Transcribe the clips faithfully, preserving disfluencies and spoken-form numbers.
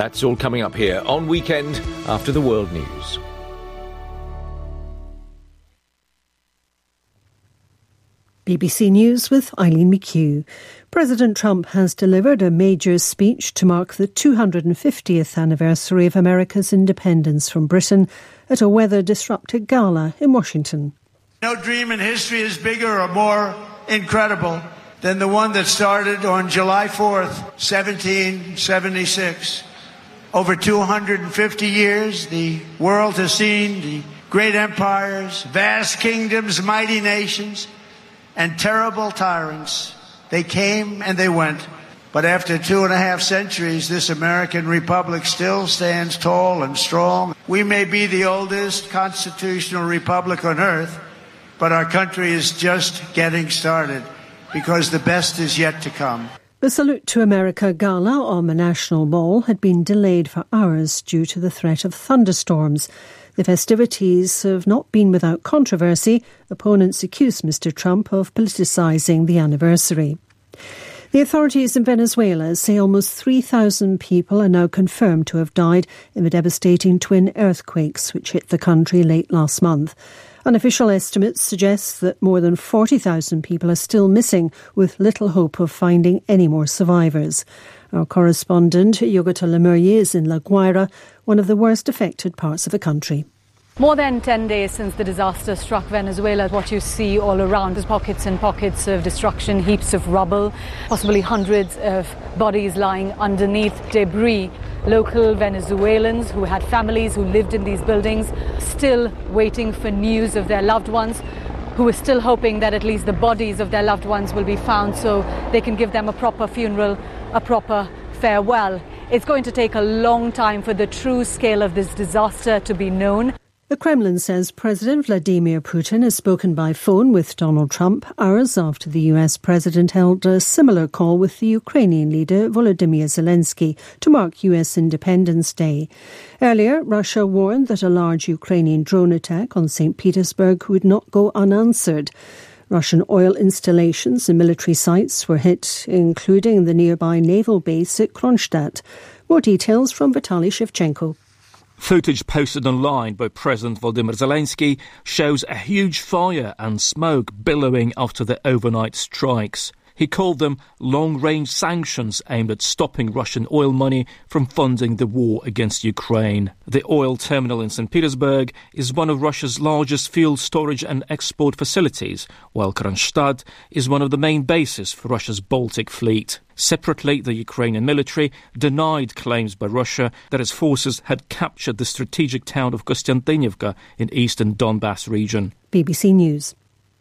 That's all coming up here on Weekend After the World News. B B C News with Eileen McHugh. President Trump has delivered a major speech to mark the two hundred fiftieth anniversary of America's independence from Britain at a weather-disrupted gala in Washington. No dream in history is bigger or more incredible than the one that started on July fourth, seventeen seventy-six. Over two hundred fifty years, the world has seen the great empires, vast kingdoms, mighty nations, and terrible tyrants. They came and they went. But after two and a half centuries, this American republic still stands tall and strong. We may be the oldest constitutional republic on earth, but our country is just getting started because the best is yet to come. The Salute to America gala on the National Mall had been delayed for hours due to the threat of thunderstorms. The festivities have not been without controversy. Opponents accuse Mister Trump of politicising the anniversary. The authorities in Venezuela say almost three thousand people are now confirmed to have died in the devastating twin earthquakes which hit the country late last month. Unofficial estimates suggest that more than forty thousand people are still missing, with little hope of finding any more survivors. Our correspondent, Yogita Lemurier, is in La Guaira, one of the worst affected parts of the country. More than ten days since the disaster struck Venezuela, what you see all around is pockets and pockets of destruction, heaps of rubble, possibly hundreds of bodies lying underneath debris. Local Venezuelans who had families who lived in these buildings still waiting for news of their loved ones, who are still hoping that at least the bodies of their loved ones will be found so they can give them a proper funeral, a proper farewell. It's going to take a long time for the true scale of this disaster to be known. The Kremlin says President Vladimir Putin has spoken by phone with Donald Trump hours after the U S president held a similar call with the Ukrainian leader Volodymyr Zelensky to mark U S Independence Day. Earlier, Russia warned that a large Ukrainian drone attack on Saint Petersburg would not go unanswered. Russian oil installations and military sites were hit, including the nearby naval base at Kronstadt. More details from Vitaly Shevchenko. Footage posted online by President Volodymyr Zelensky shows a huge fire and smoke billowing after the overnight strikes. He called them long-range sanctions aimed at stopping Russian oil money from funding the war against Ukraine. The oil terminal in Saint Petersburg is one of Russia's largest fuel storage and export facilities, while Kronstadt is one of the main bases for Russia's Baltic fleet. Separately, the Ukrainian military denied claims by Russia that its forces had captured the strategic town of Kostiantynivka in eastern Donbass region. B B C News.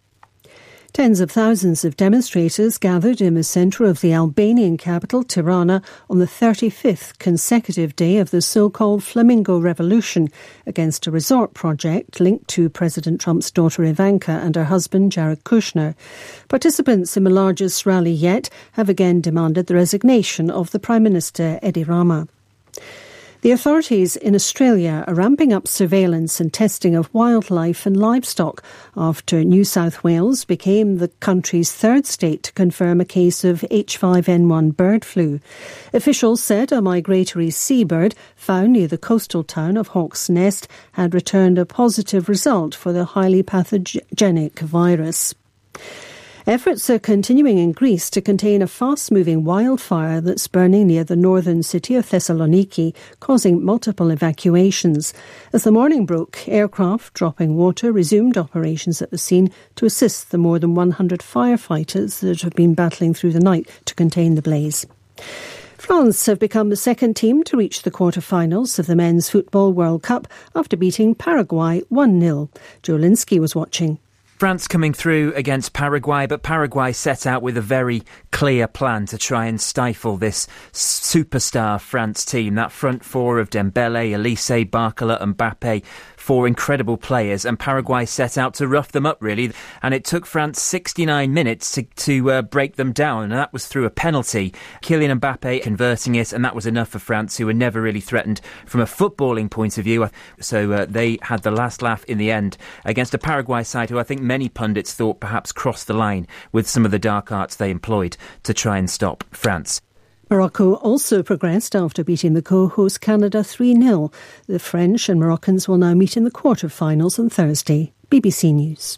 Tens of thousands of demonstrators gathered in the centre of the Albanian capital, Tirana, on the thirty-fifth consecutive day of the so-called Flamingo Revolution against a resort project linked to President Trump's daughter Ivanka and her husband Jared Kushner. Participants in the largest rally yet have again demanded the resignation of the Prime Minister Edi Rama. The authorities in Australia are ramping up surveillance and testing of wildlife and livestock after New South Wales became the country's third state to confirm a case of H five N one bird flu. Officials said a migratory seabird found near the coastal town of Hawke's Nest had returned a positive result for the highly pathogenic virus. Efforts are continuing in Greece to contain a fast-moving wildfire that's burning near the northern city of Thessaloniki, causing multiple evacuations. As the morning broke, aircraft dropping water resumed operations at the scene to assist the more than one hundred firefighters that have been battling through the night to contain the blaze. France have become the second team to reach the quarter-finals of the Men's Football World Cup after beating Paraguay one nil. Joe Linsky was watching. France coming through against Paraguay, but Paraguay set out with a very clear plan to try and stifle this superstar France team. That front four of Dembele, Elise, Barcola and Mbappe, four incredible players, and Paraguay set out to rough them up, really. And it took France sixty-nine minutes to, to uh, break them down, and that was through a penalty. Kylian Mbappe converting it, and that was enough for France, who were never really threatened from a footballing point of view. So uh, they had the last laugh in the end against a Paraguay side who I think many pundits thought perhaps crossed the line with some of the dark arts they employed to try and stop France. Morocco also progressed after beating the co-host Canada three nil. The French and Moroccans will now meet in the quarter-finals on Thursday. B B C News.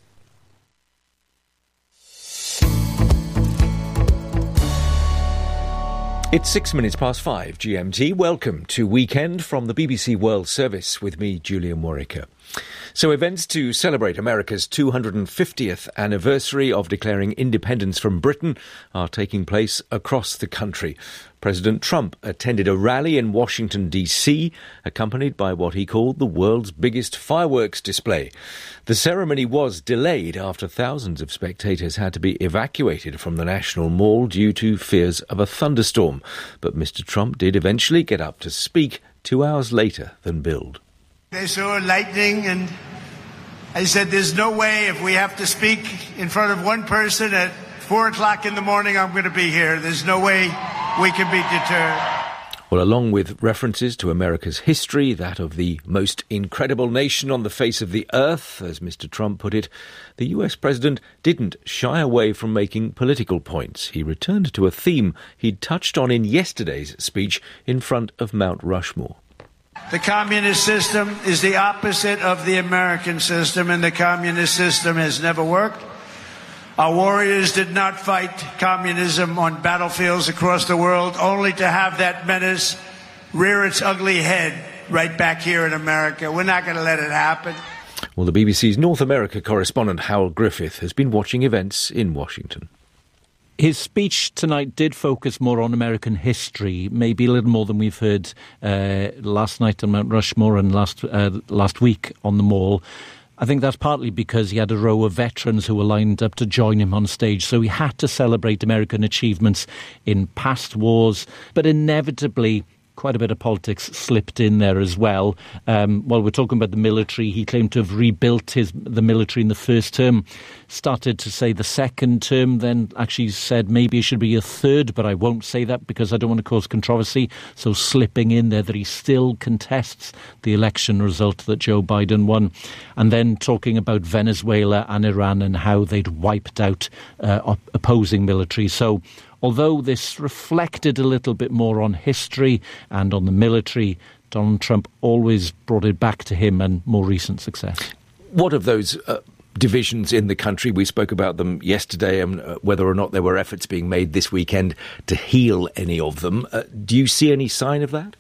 It's six minutes past five G M T. Welcome to Weekend from the B B C World Service with me, Julian Warwicker. So events to celebrate America's two hundred fiftieth anniversary of declaring independence from Britain are taking place across the country. President Trump attended a rally in Washington, D C, accompanied by what he called the world's biggest fireworks display. The ceremony was delayed after thousands of spectators had to be evacuated from the National Mall due to fears of a thunderstorm. But Mister Trump did eventually get up to speak two hours later than billed. They saw lightning, and I said, there's no way if we have to speak in front of one person at four o'clock in the morning, I'm going to be here. There's no way we can be deterred. Well, along with references to America's history, that of the most incredible nation on the face of the earth, as Mister Trump put it, the U S president didn't shy away from making political points. He returned to a theme he'd touched on in yesterday's speech in front of Mount Rushmore. The communist system is the opposite of the American system, and the communist system has never worked. Our warriors did not fight communism on battlefields across the world, only to have that menace rear its ugly head right back here in America. We're not going to let it happen. Well, the B B C's North America correspondent Howell Griffith has been watching events in Washington. His speech tonight did focus more on American history, maybe a little more than we've heard uh, last night on Mount Rushmore and last uh, last week on the Mall. I think that's partly because he had a row of veterans who were lined up to join him on stage, so he had to celebrate American achievements in past wars, but inevitably quite a bit of politics slipped in there as well. Um, while we're talking about the military, he claimed to have rebuilt his the military in the first term, started to say the second term, then actually said maybe it should be a third, but I won't say that because I don't want to cause controversy. So slipping in there that he still contests the election result that Joe Biden won. And then talking about Venezuela and Iran and how they'd wiped out uh, op- opposing military. So although this reflected a little bit more on history and on the military, Donald Trump always brought it back to him and more recent success. What of those uh, divisions in the country? We spoke about them yesterday and uh, whether or not there were efforts being made this weekend to heal any of them. Uh, do you see any sign of that?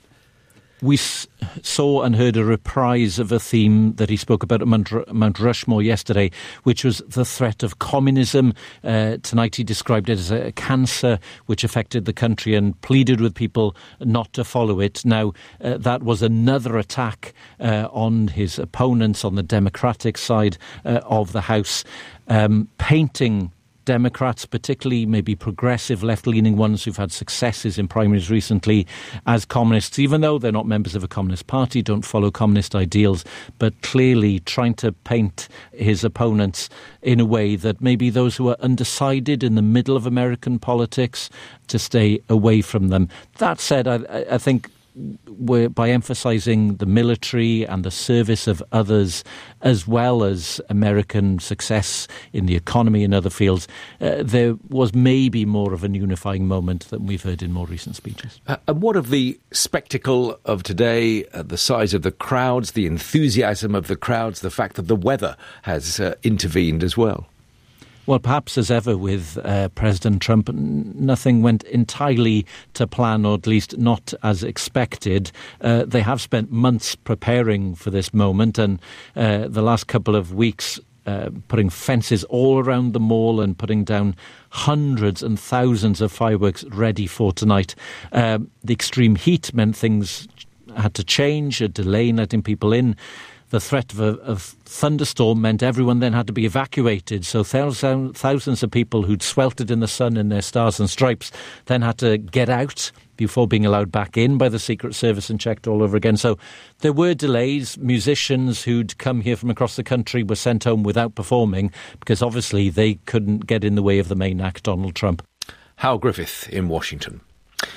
We s- saw and heard a reprise of a theme that he spoke about at Mount, R- Mount Rushmore yesterday, which was the threat of communism. Uh, tonight he described it as a cancer which affected the country and pleaded with people not to follow it. Now, uh, that was another attack uh, on his opponents on the Democratic side uh, of the House, um, painting Democrats, particularly maybe progressive left-leaning ones who've had successes in primaries recently, as communists, even though they're not members of a communist party, don't follow communist ideals, but clearly trying to paint his opponents in a way that maybe those who are undecided in the middle of American politics to stay away from them. That said, I, I think we're, by emphasising the military and the service of others, as well as American success in the economy and other fields, uh, there was maybe more of an unifying moment than we've heard in more recent speeches. Uh, and what of the spectacle of today, uh, the size of the crowds, the enthusiasm of the crowds, the fact that the weather has uh, intervened as well? Well, perhaps as ever with uh, President Trump, n- nothing went entirely to plan, or at least not as expected. Uh, they have spent months preparing for this moment, and uh, the last couple of weeks uh, putting fences all around the mall and putting down hundreds and thousands of fireworks ready for tonight. Uh, the extreme heat meant things had to change, a delay in letting people in. The threat of a of thunderstorm meant everyone then had to be evacuated. So thousands, thousands of people who'd sweltered in the sun in their stars and stripes then had to get out before being allowed back in by the Secret Service and checked all over again. So there were delays. Musicians who'd come here from across the country were sent home without performing because obviously they couldn't get in the way of the main act, Donald Trump. Hal Griffith in Washington.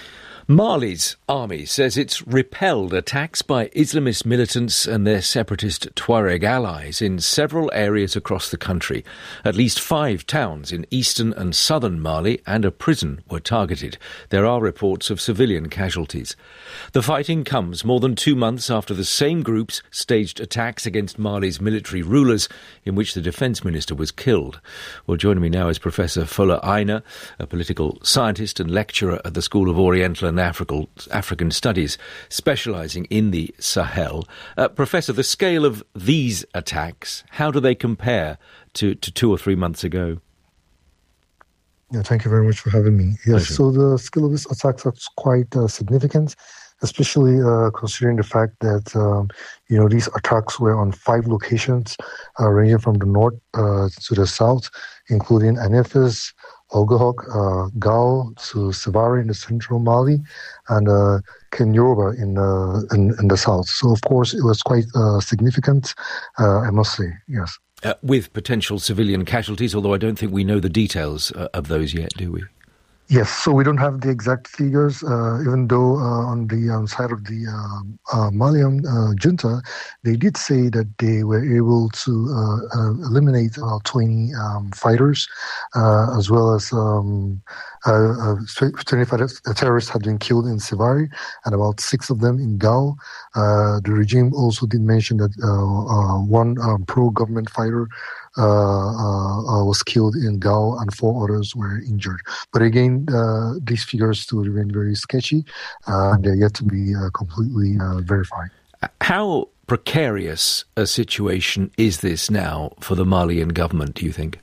Mali's army says it's repelled attacks by Islamist militants and their separatist Tuareg allies in several areas across the country. At least five towns in eastern and southern Mali and a prison were targeted. There are reports of civilian casualties. The fighting comes more than two months after the same groups staged attacks against Mali's military rulers, in which the defence minister was killed. Well, joining me now is Professor Fola Aina, a political scientist and lecturer at the School of Oriental and African, African Studies, specialising in the Sahel. Uh, Professor, the scale of these attacks, how do they compare to, to two or three months ago? Yeah, thank you very much for having me. Yes, Pleasure. So the scale of these attacks is quite uh, significant, especially uh, considering the fact that, um, you know, these attacks were on five locations, uh, ranging from the north uh, to the south, including Anefes, Ogahok, uh, Gao to Sevare in the central Mali, and uh, Kenyoba in, uh, in in the south. So, of course, it was quite uh, significant, uh, I must say, yes. Uh, with potential civilian casualties, although I don't think we know the details uh, of those yet, do we? Yes, so we don't have the exact figures, uh, even though uh, on the um, side of the uh, uh, Malian uh, junta, they did say that they were able to uh, uh, eliminate about twenty um, fighters, uh, as well as um, uh, uh, twenty-five terrorists had been killed in Sevare, and about six of them in Gao. Uh, the regime also did mention that uh, uh, one um, pro-government fighter Uh, uh, uh, was killed in Gao, and four others were injured. But again, uh, these figures still remain very sketchy, uh, and they're yet to be uh, completely uh, verified. How precarious a situation is this now for the Malian government, do you think?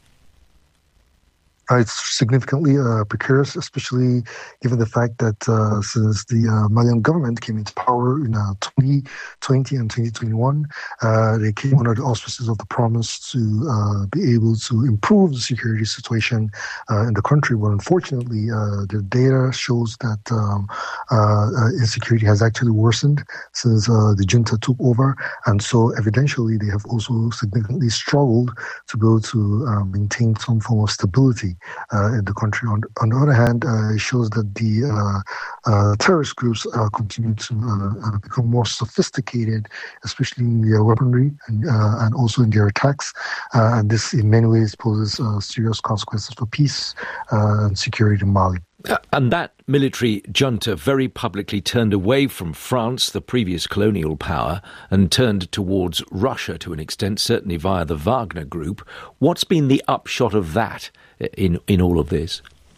Uh, it's significantly uh, precarious, especially given the fact that uh, since the uh, Malian government came into power in uh, twenty twenty and twenty twenty-one, uh, they came under the auspices of the promise to uh, be able to improve the security situation uh, in the country. But unfortunately, uh, the data shows that um, uh, uh, insecurity has actually worsened since uh, the junta took over. And so evidentially, they have also significantly struggled to be able to uh, maintain some form of stability Uh, in the country. On, on the other hand, uh, it shows that the uh, uh, terrorist groups uh, continue to uh, uh, become more sophisticated, especially in their weaponry and, uh, and also in their attacks. Uh, and this, in many ways, poses uh, serious consequences for peace uh, and security in Mali. Uh, and that military junta very publicly turned away from France, the previous colonial power, and turned towards Russia to an extent, certainly via the Wagner Group. What's been the upshot of that in, in all of this?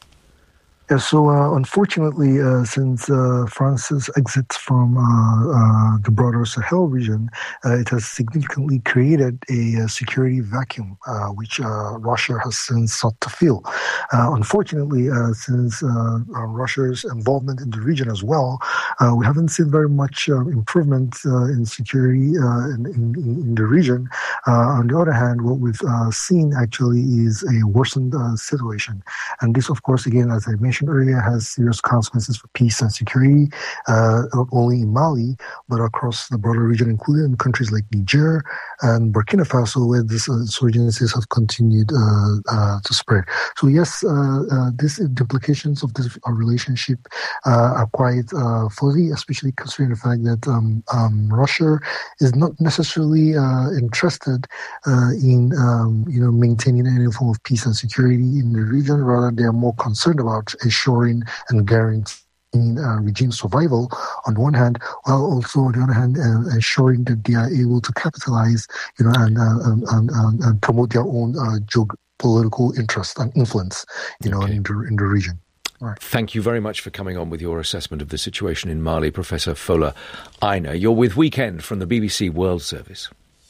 Yeah, so uh, unfortunately, uh, since uh, France's exit from uh, uh, the broader Sahel region, uh, it has significantly created a, a security vacuum, uh, which uh, Russia has since sought to fill. Uh, unfortunately, uh, since uh, uh, Russia's involvement in the region as well, uh, we haven't seen very much uh, improvement uh, in security uh, in, in, in the region. Uh, on the other hand, what we've uh, seen actually is a worsened uh, situation. And this, of course, again, as I mentioned earlier, has serious consequences for peace and security, uh, not only in Mali, but across the broader region, including in countries like Niger and Burkina Faso, where these insurgencies have continued uh, uh, to spread. So yes, uh, uh, this, the implications of this uh, relationship uh, are quite uh, fuzzy, especially considering the fact that um, um, Russia is not necessarily uh, interested uh, in um, you know maintaining any form of peace and security in the region. Rather, they are more concerned about ensuring and guaranteeing uh, regime survival on the one hand, while also on the other hand uh, ensuring that they are able to capitalize, you know, and uh, and, and, and promote their own uh, geopolitical interest and influence, you know, okay. in the in the region. Right. Thank you very much for coming on with your assessment of the situation in Mali, Professor Fola Aina. You're with Weekend from the B B C World Service.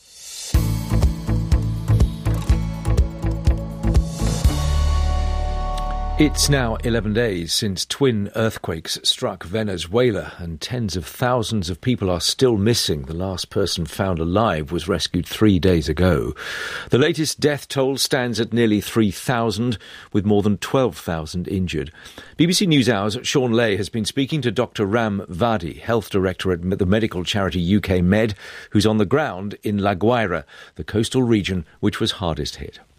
It's now eleven days since twin earthquakes struck Venezuela, and tens of thousands of people are still missing. The last person found alive was rescued three days ago. The latest death toll stands at nearly three thousand, with more than twelve thousand injured. B B C NewsHour's Sean Lay has been speaking to Doctor Ram Vadi, Health Director at the medical charity U K Med, who's on the ground in La Guaira, the coastal region which was hardest hit.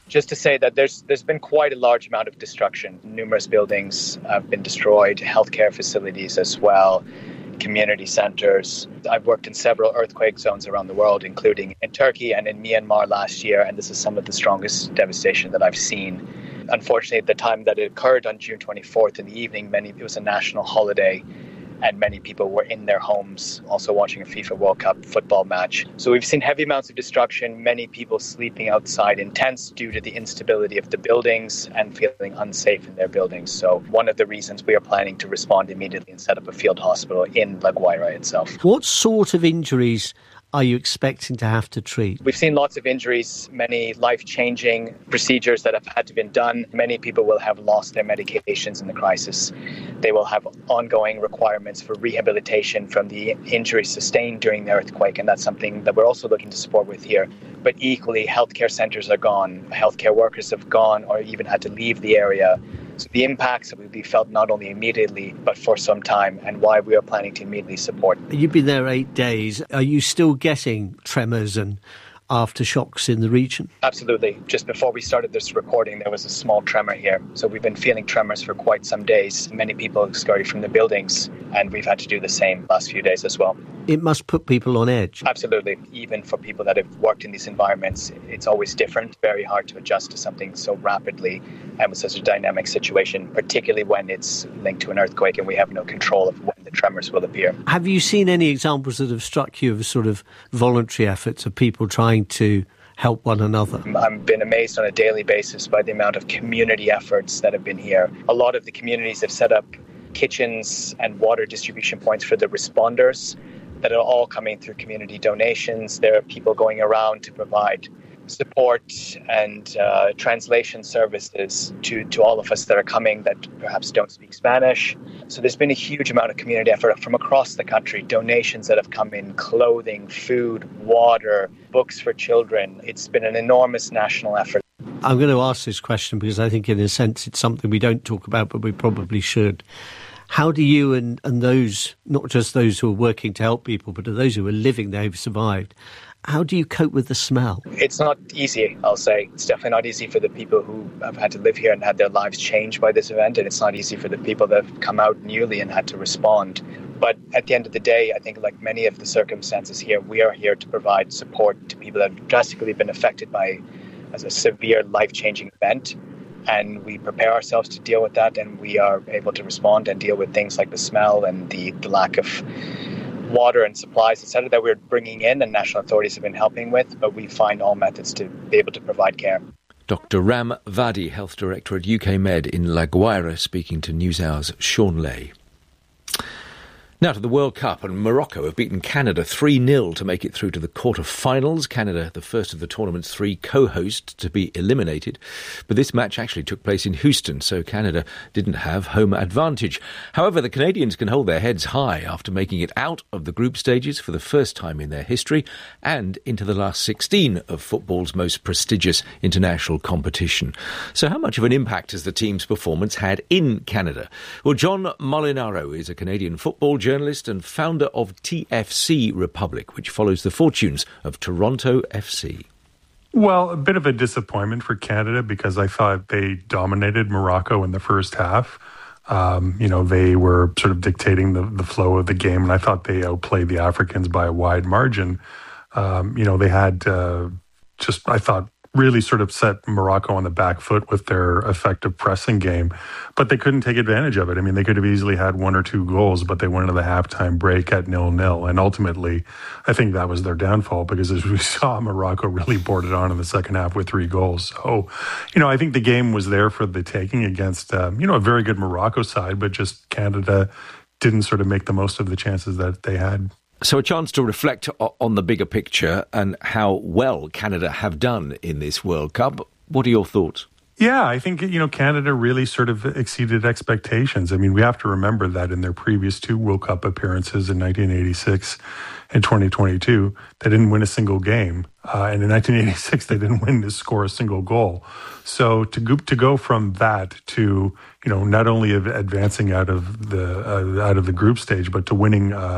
Just to say that there's there's been quite a large amount of destruction. Numerous buildings have been destroyed, healthcare facilities as well, community centers. I've worked in several earthquake zones around the world, including in Turkey and in Myanmar last year, and this is some of the strongest devastation that I've seen. Unfortunately, at the time that it occurred on June twenty-fourth in the evening, many it was a national holiday, and many people were in their homes also watching a FIFA World Cup football match. So we've seen heavy amounts of destruction, many people sleeping outside in tents due to the instability of the buildings and feeling unsafe in their buildings. So one of the reasons we are planning to respond immediately and set up a field hospital in La Guaira itself. What sort of injuries are you expecting to have to treat? We've seen lots of injuries, many life-changing procedures that have had to be done. Many people will have lost their medications in the crisis. They will have ongoing requirements for rehabilitation from the injuries sustained during the earthquake, and that's something that we're also looking to support with here. But equally, healthcare centres are gone. Healthcare workers have gone or even had to leave the area. So the impacts will be felt not only immediately, but for some time, and why we are planning to immediately support. You've been there eight days. Are you still getting tremors and aftershocks in the region? Absolutely. Just before we started this recording, there was a small tremor here. So we've been feeling tremors for quite some days. Many people have scurried from the buildings, and we've had to do the same last few days as well. It must put people on edge. Absolutely. Even for people that have worked in these environments, it's always different, very hard to adjust to something so rapidly and with such a dynamic situation, particularly when it's linked to an earthquake and we have no control of when the tremors will appear. Have you seen any examples that have struck you of sort of voluntary efforts of people trying to help one another? I've been amazed on a daily basis by the amount of community efforts that have been here. A lot of the communities have set up kitchens and water distribution points for the responders that are all coming through community donations. There are people going around to provide support and uh, translation services to, to all of us that are coming that perhaps don't speak Spanish. So there's been a huge amount of community effort from across the country, donations that have come in, clothing, food, water, books for children. It's been an enormous national effort. I'm going to ask this question because I think in a sense it's something we don't talk about, but we probably should. How do you and, and those, not just those who are working to help people, but those who are living there who've survived, how do you cope with the smell? It's not easy, I'll say. It's definitely not easy for the people who have had to live here and had their lives changed by this event, and it's not easy for the people that have come out newly and had to respond. But at the end of the day, I think like many of the circumstances here, we are here to provide support to people that have drastically been affected by as a severe life-changing event. And we prepare ourselves to deal with that, and we are able to respond and deal with things like the smell and the, the lack of water and supplies, et cetera, that we're bringing in and national authorities have been helping with, but we find all methods to be able to provide care. Doctor Ram Vadi, Health Director at U K Med in La Guaira, speaking to NewsHour's Sean Lay. Now to the World Cup, and Morocco have beaten Canada three nil to make it through to the quarter-finals. Canada, the first of the tournament's three co-hosts to be eliminated. But this match actually took place in Houston, so Canada didn't have home advantage. However, the Canadians can hold their heads high after making it out of the group stages for the first time in their history and into the last sixteen of football's most prestigious international competition. So how much of an impact has the team's performance had in Canada? Well, John Molinaro is a Canadian football journalist journalist and founder of T F C Republic, which follows the fortunes of Toronto F C. Well, a bit of a disappointment for Canada because I thought they dominated Morocco in the first half. Um, you know, they were sort of dictating the, the flow of the game, and I thought they outplayed the Africans by a wide margin. Um, you know, they had uh, just, I thought, really sort of set Morocco on the back foot with their effective pressing game, but they couldn't take advantage of it. I mean, they could have easily had one or two goals, but they went into the halftime break at nil-nil, and ultimately, I think that was their downfall because as we saw, Morocco really boarded on in the second half with three goals. So, you know, I think the game was there for the taking against, um, you know, a very good Morocco side, but just Canada didn't sort of make the most of the chances that they had. So a chance to reflect on the bigger picture and how well Canada have done in this World Cup. What are your thoughts? Yeah, I think, you know, Canada really sort of exceeded expectations. I mean, we have to remember that in their previous two World Cup appearances in nineteen eighty-six and twenty twenty-two, they didn't win a single game. Uh, and in nineteen eighty-six, they didn't win to score a single goal. So to go, to go from that to, you know, not only advancing out of the uh, out of the group stage, but to winning uh,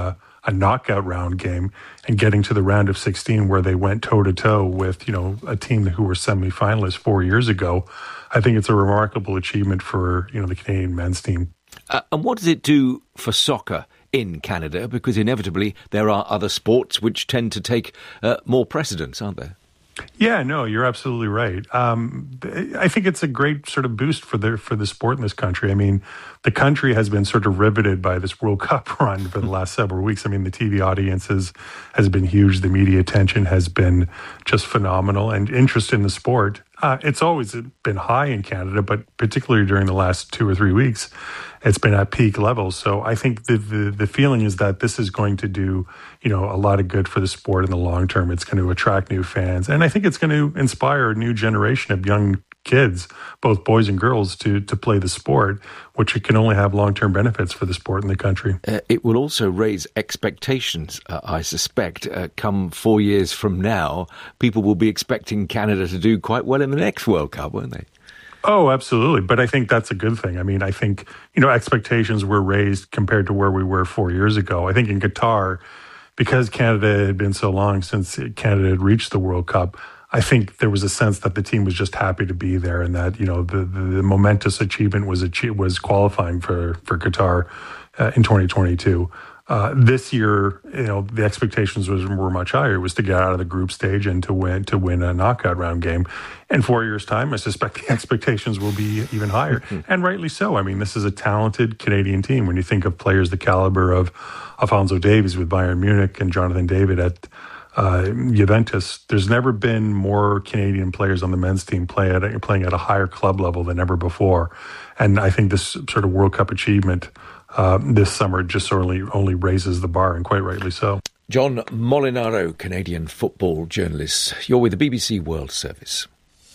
a knockout round game and getting to the round of sixteen where they went toe-to-toe with, you know, a team who were semi-finalists four years ago. I think it's a remarkable achievement for, you know, the Canadian men's team. Uh, and what does it do for soccer in Canada? Because inevitably there are other sports which tend to take uh, more precedence, aren't there? Yeah, no, you're absolutely right. Um, I think it's a great sort of boost for the for the sport in this country. I mean, the country has been sort of riveted by this World Cup run for the last several weeks. I mean, the T V audiences has been huge. The media attention has been just phenomenal, and interest in the sport. Uh, it's always been high in Canada, but particularly during the last two or three weeks, it's been at peak levels. So I think the, the the feeling is that this is going to do, you know, a lot of good for the sport in the long term. It's going to attract new fans, and I think it's going to inspire a new generation of young kids, both boys and girls, to to play the sport, which it can only have long-term benefits for the sport in the country. Uh, it will also raise expectations, uh, I suspect. Uh, come four years from now, people will be expecting Canada to do quite well in the next World Cup, won't they? Oh, absolutely. But I think that's a good thing. I mean, I think, you know, expectations were raised compared to where we were four years ago. I think in Qatar, because Canada had been so long since Canada had reached the World Cup, I think there was a sense that the team was just happy to be there, and that, you know, the, the, the momentous achievement was achieve, was qualifying for, for Qatar uh, in twenty twenty-two. Uh, this year, you know, the expectations was, were much higher. It was to get out of the group stage and to win to win a knockout round game. In four years' time, I suspect the expectations will be even higher, and rightly so. I mean, this is a talented Canadian team. When you think of players the caliber of Alphonso Davies with Bayern Munich and Jonathan David at uh, Juventus, there's never been more Canadian players on the men's team play at, playing at a higher club level than ever before. And I think this sort of World Cup achievement Uh, this summer just only, only raises the bar, and quite rightly so. John Molinaro, Canadian football journalist. You're with the B B C World Service.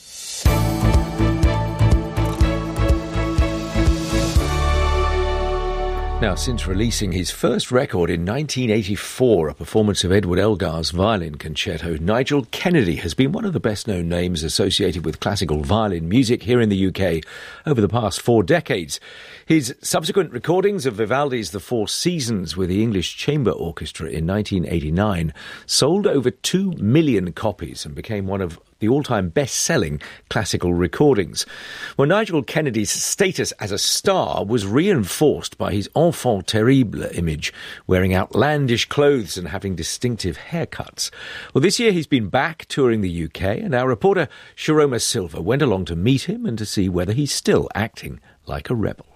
Now, since releasing his first record in nineteen eighty-four, a performance of Edward Elgar's violin concerto, Nigel Kennedy has been one of the best-known names associated with classical violin music here in the U K over the past four decades. His subsequent recordings of Vivaldi's The Four Seasons with the English Chamber Orchestra in nineteen eighty-nine sold over two million copies and became one of the all-time best-selling classical recordings. Well, Nigel Kennedy's status as a star was reinforced by his enfant terrible image, wearing outlandish clothes and having distinctive haircuts. Well, this year he's been back touring the U K, and our reporter Sharoma Silva went along to meet him and to see whether he's still acting like a rebel.